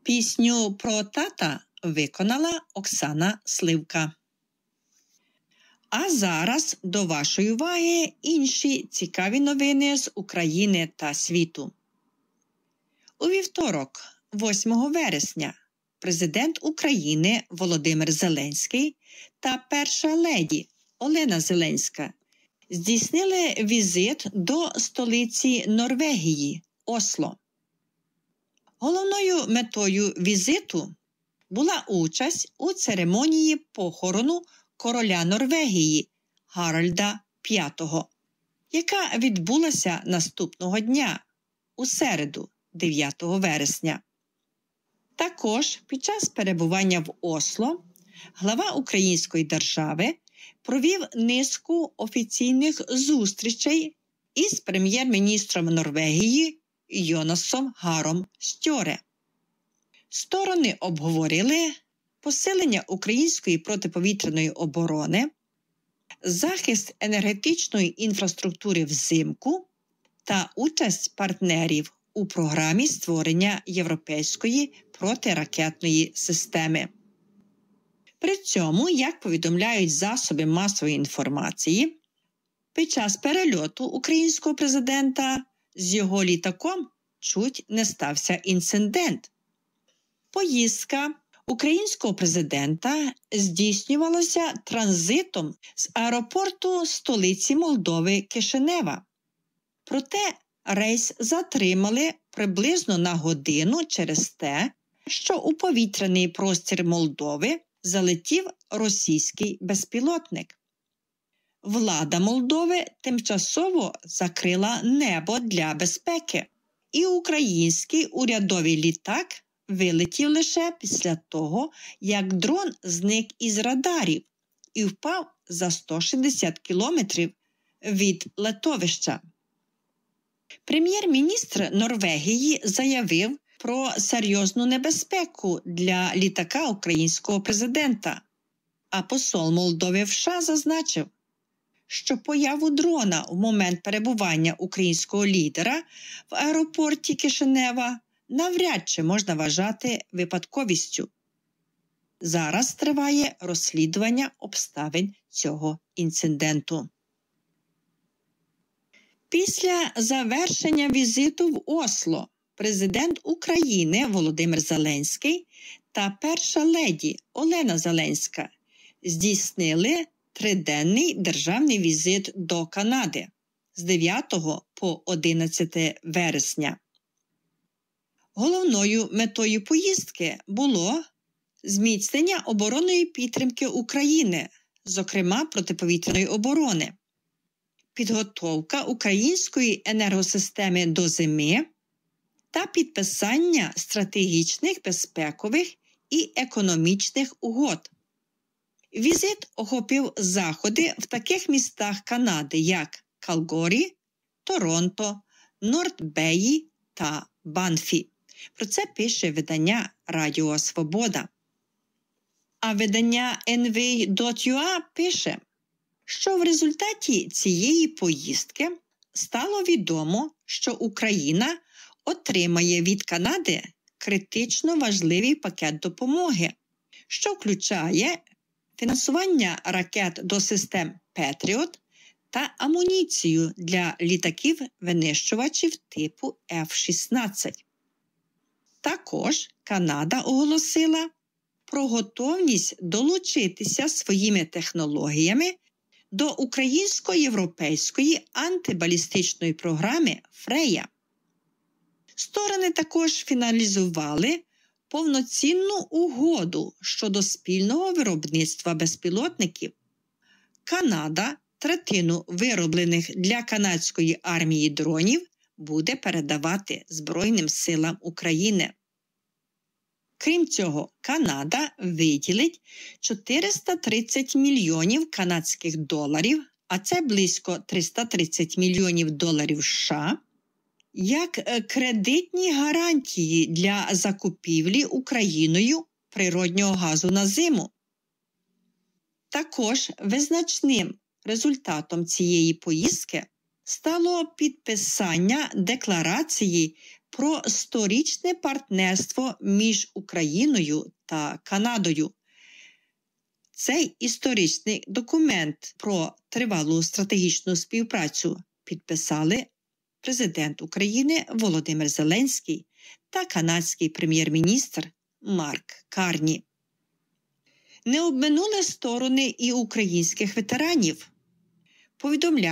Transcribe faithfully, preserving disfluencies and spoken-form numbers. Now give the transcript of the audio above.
Пісню про тата виконала Оксана Сливка. А зараз до вашої уваги інші цікаві новини з України та світу. У вівторок, восьмого вересня, президент України Володимир Зеленський та перша леді Олена Зеленська здійснили візит до столиці Норвегії – Осло. Головною метою візиту була участь у церемонії похорону короля Норвегії Гаральда п'ятого, яка відбулася наступного дня, у середу, дев'ятого вересня. Також під час перебування в Осло глава української держави провів низку офіційних зустрічей із прем'єр-міністром Норвегії Йонасом Гаром Стьоре. Сторони обговорили посилення української протиповітряної оборони, захист енергетичної інфраструктури взимку та участь партнерів у програмі створення європейської протиракетної системи. При цьому, як повідомляють засоби масової інформації, під час перельоту українського президента з його літаком чуть не стався інцидент. Поїздка українського президента здійснювалася транзитом з аеропорту столиці Молдови Кишинева. Проте рейс затримали приблизно на годину через те, що у повітряний простір Молдови залетів російський безпілотник. Влада Молдови тимчасово закрила небо для безпеки, і український урядовий літак вилетів лише після того, як дрон зник із радарів і впав за сто шістдесят кілометрів від летовища. Прем'єр-міністр Норвегії заявив про серйозну небезпеку для літака українського президента, а посол Молдови в США зазначив, що появу дрона в момент перебування українського лідера в аеропорті Кишинева навряд чи можна вважати випадковістю. Зараз триває розслідування обставин цього інциденту. Після завершення візиту в Осло президент України Володимир Зеленський та перша леді Олена Зеленська здійснили триденний державний візит до Канади з дев'ятого по одинадцяте вересня. Головною метою поїздки було зміцнення оборонної підтримки України, зокрема протиповітряної оборони, підготовка української енергосистеми до зими та підписання стратегічних, безпекових і економічних угод. Візит охопив заходи в таких містах Канади, як Калгарі, Торонто, Норт-Беї та Банфі. Про це пише видання Радіо Свобода. А видання ен ві крапка ю а пише, що в результаті цієї поїздки стало відомо, що Україна отримає від Канади критично важливий пакет допомоги, що включає фінансування ракет до систем Петріот та амуніцію для літаків-винищувачів типу еф шістнадцять. Також Канада оголосила про готовність долучитися своїми технологіями до українсько-європейської антибалістичної програми «Фрея». Сторони також фіналізували повноцінну угоду щодо спільного виробництва безпілотників. Канада третину вироблених для канадської армії дронів буде передавати Збройним силам України. Крім цього, Канада виділить чотириста тридцять мільйонів канадських доларів, а це близько триста тридцять мільйонів доларів США, як кредитні гарантії для закупівлі Україною природнього газу на зиму. Також визначним результатом цієї поїздки стало підписання декларації про сторічне партнерство між Україною та Канадою. Цей історичний документ про тривалу стратегічну співпрацю підписали президент України Володимир Зеленський та канадський прем'єр-міністр Марк Карні. Не обминули сторони і українських ветеранів. Повідомляють,